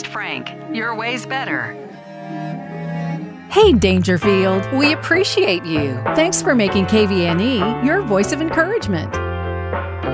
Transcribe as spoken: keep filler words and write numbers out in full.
host, Frank. Your way's better. Hey, Dangerfield, we appreciate you. Thanks for making K V N E your voice of encouragement.